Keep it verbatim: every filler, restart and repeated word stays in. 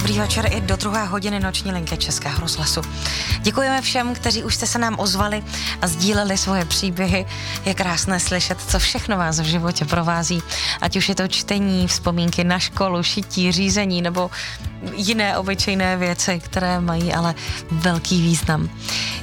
Dobrý večer i do druhé hodiny noční linky Českého rozhlasu. Děkujeme všem, kteří už jste se nám ozvali a sdíleli svoje příběhy. Je krásné slyšet, co všechno vás v životě provází. Ať už je to čtení, vzpomínky na školu, šití, řízení nebo jiné obyčejné věci, které mají ale velký význam.